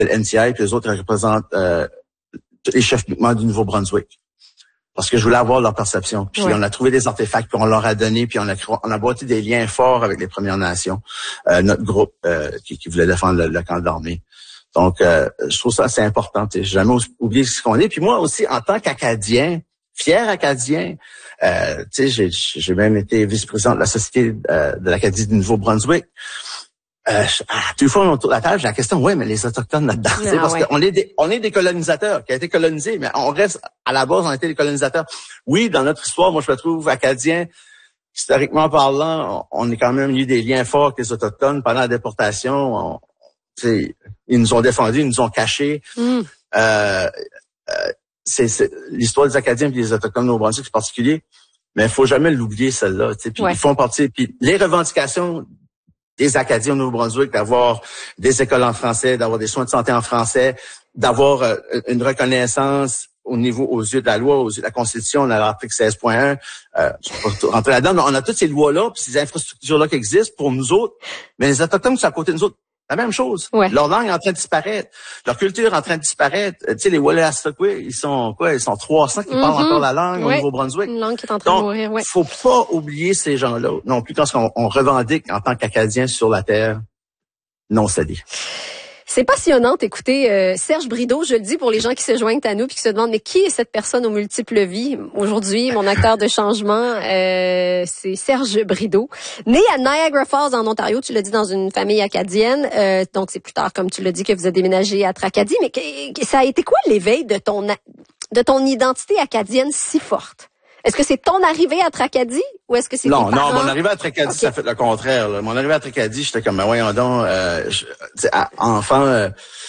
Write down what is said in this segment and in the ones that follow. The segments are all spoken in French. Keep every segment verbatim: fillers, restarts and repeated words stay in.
le N T I, puis les autres représentent euh, tous les chefs Mi'kmaq du Nouveau-Brunswick. Parce que je voulais avoir leur perception. Puis ouais. on a trouvé des artefacts, puis on leur a donné, puis on a on a bâti des liens forts avec les Premières Nations, euh, notre groupe euh, qui, qui voulait défendre le, le camp de l'armée. Donc, euh, je trouve ça assez important. J'ai jamais oublié ce qu'on est. Puis moi aussi, en tant qu'Acadien, fier Acadien, euh, tu sais, j'ai, j'ai même été vice-président de la Société euh, de l'Acadie du Nouveau-Brunswick. Euh, deux fois autour de la table, j'ai la question, ouais, mais les Autochtones là-dedans, ah, parce ouais. qu'on est des, on est des colonisateurs, qui a été colonisés, mais on reste, à la base, on a été des colonisateurs. Oui, dans notre histoire, moi, je me trouve acadien, historiquement parlant, on est quand même eu des liens forts avec les Autochtones pendant la déportation. On, ils nous ont défendus, ils nous ont cachés. Mm. Euh, euh, c'est, c'est, l'histoire des Acadiens et des Autochtones au Nouveau-Brunswick, c'est particulier, mais il faut jamais l'oublier, celle-là. Puis ouais. ils font partie, puis les revendications des Acadiens au Nouveau-Brunswick, d'avoir des écoles en français, d'avoir des soins de santé en français, d'avoir euh, une reconnaissance au niveau, aux yeux de la loi, aux yeux de la Constitution, on a l'article seize point un, euh, je ne vais pas rentrer là-dedans, mais on a toutes ces lois-là, puis ces infrastructures-là qui existent pour nous autres, mais les Autochtones qui sont à côté de nous autres, la même chose. Ouais. Leur langue est en train de disparaître. Leur culture est en train de disparaître. Tu sais, les Wolastoqua, ils sont quoi? Ils sont trois cents qui mm-hmm. parlent encore la langue ouais. au Nouveau-Brunswick. Une langue qui est en train Donc, de mourir, ouais. faut pas oublier ces gens-là, non plus quand on, on revendique en tant qu'Acadiens sur la terre non cédée. C'est passionnant d'écouter euh, Serge Brideau, je le dis pour les gens qui se joignent à nous puis qui se demandent mais qui est cette personne aux multiples vies? Aujourd'hui, mon acteur de changement, euh, c'est Serge Brideau. Né à Niagara Falls en Ontario, tu l'as dit, dans une famille acadienne. Euh, donc c'est plus tard, comme tu l'as dit, que vous avez déménagé à Tracadie. Mais que, ça a été quoi l'éveil de ton de ton identité acadienne si forte? Est-ce que c'est ton arrivée à Tracadie ou est-ce que c'est non, tes parents? Non, mon arrivée à Tracadie, okay. ça a fait le contraire. Là. Mon arrivée à Tracadie, j'étais comme, ben voyons donc, euh, je, à, enfant, euh,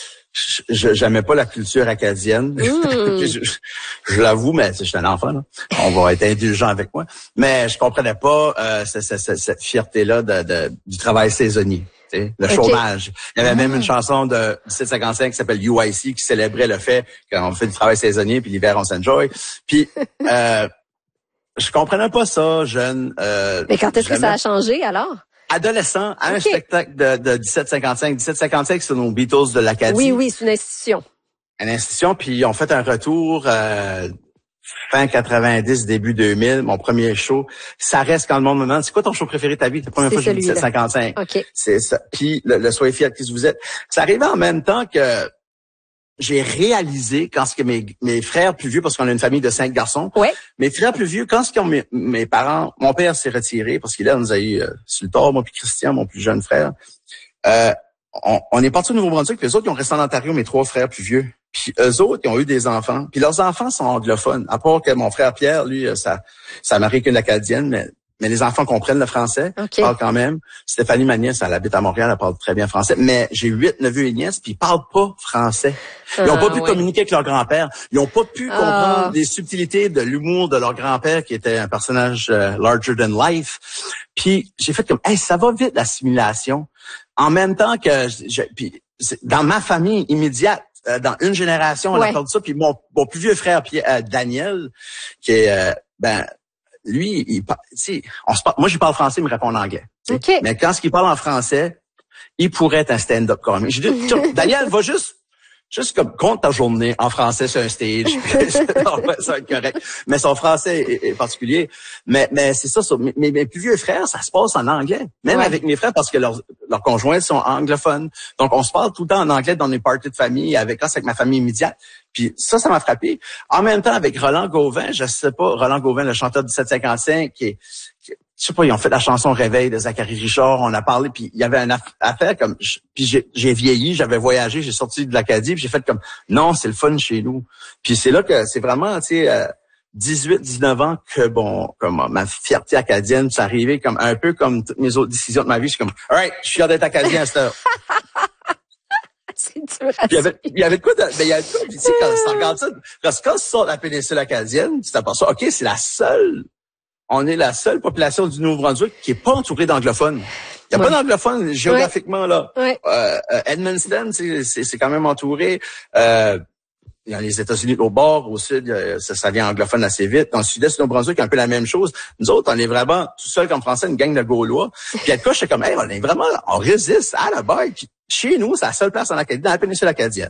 je, j'aimais pas la culture acadienne. Mm. je, je, je l'avoue, mais j'étais un enfant. Là. On va être indulgent avec moi. Mais je comprenais pas euh, cette, cette, cette fierté-là de, de, du travail saisonnier. Le okay. chômage. Il y avait ah. même une chanson de dix-sept cinquante-cinq qui s'appelle U I C qui célébrait le fait qu'on fait du travail saisonnier puis l'hiver on s'enjoy. Puis euh, je comprenais pas ça, jeune. Euh, Mais quand est-ce que ça a changé, alors? Adolescent, à okay. un spectacle de, de dix-sept cinquante-cinq. dix-sept cinquante-cinq, c'est nos Beatles de l'Acadie. Oui, oui, c'est une institution. Une institution, puis ils ont fait un retour euh, fin quatre-vingt-dix, début deux mille, mon premier show. Ça reste quand le monde me demande, c'est quoi ton show préféré de ta vie? C'est la première fois que j'ai dix-sept cinquante-cinq. Okay. C'est ça. Puis le, le Soyez fiers de qui vous êtes. Ça arrivait en même temps que j'ai réalisé quand ce que mes, mes frères plus vieux, parce qu'on a une famille de cinq garçons, ouais. mes frères plus vieux, quand ce qu'ils ont mes, mes parents, mon père s'est retiré parce qu'il a, nous a eu euh, sur le tort, moi puis Christian, mon plus jeune frère. Euh, on, on est parti au Nouveau-Brunswick, puis eux autres, ils ont resté en Ontario, mes trois frères plus vieux. Puis eux autres, ils ont eu des enfants. Puis leurs enfants sont anglophones. À part que mon frère Pierre, lui, ça, ça m'arrive qu'une acadienne, mais Mais les enfants comprennent le français, okay. parlent quand même. Stéphanie, ma nièce, elle habite à Montréal, elle parle très bien français. Mais j'ai huit neveux et nièces, puis ils parlent pas français. Ils n'ont ah, pas pu ouais. communiquer avec leur grand-père. Ils n'ont pas pu ah. comprendre les subtilités de l'humour de leur grand-père, qui était un personnage euh, larger than life. Puis j'ai fait comme, hey, ça va vite l'assimilation. En même temps que, je, puis dans ma famille immédiate, euh, dans une génération, on ouais. a perdu ça. Puis mon, mon plus vieux frère, Pierre, euh, Daniel, qui est, euh, ben. Lui, il parle, tu sais, on se parle, moi, je parle français, il me répond en anglais. Okay. Mais quand il parle en français, il pourrait être un stand-up comic. J'ai dit, Daniel, va juste, juste comme, compte ta journée en français sur un stage. Ça va être correct. Mais son français est, est particulier. Mais, mais c'est ça, ça mes, mes plus vieux frères, ça se passe en anglais. Même ouais. avec mes frères, parce que leurs, leurs conjoints sont anglophones. Donc, on se parle tout le temps en anglais dans les parties de famille, avec, quand c'est avec ma famille immédiate. Puis ça, ça m'a frappé. En même temps, avec Roland Gauvin, je sais pas, Roland Gauvin, le chanteur du dix-sept cinquante-cinq, qui est, qui, je sais pas, ils ont fait la chanson Réveil de Zachary Richard, on a parlé, puis il y avait une affaire comme, je, puis j'ai, j'ai vieilli, j'avais voyagé, j'ai sorti de l'Acadie, puis j'ai fait comme, non, c'est le fun chez nous. Puis c'est là que c'est vraiment, tu sais, euh, dix-huit, dix-neuf ans que, bon, comme ma fierté acadienne, c'est arrivé comme un peu comme toutes mes autres décisions de ma vie, je suis comme, alright, je suis fier d'être acadien à cette heure. C'est dur à il y avait, il y avait quoi de, mais il y avait quoi, tu sais, quand tu regardes ça, parce que quand tu sors de la péninsule acadienne, tu t'aperçois, OK, c'est la seule, on est la seule population du Nouveau-Brunswick qui est pas entourée d'anglophones. Il y a ouais. pas d'anglophones géographiquement, là. Ouais. Euh, euh, Edmundston, c'est, c'est, c'est quand même entouré, euh, il y a les États-Unis au bord, au sud, ça, ça vient anglophone assez vite. Dans le sud-est du Nouveau-Brunswick, un peu la même chose. Nous autres, on est vraiment tout seul comme Français, une gang de Gaulois. Puis à quoi, je suis comme, hey, on est vraiment, on résiste à la base. Puis chez nous, c'est la seule place en Acadie, dans la péninsule acadienne.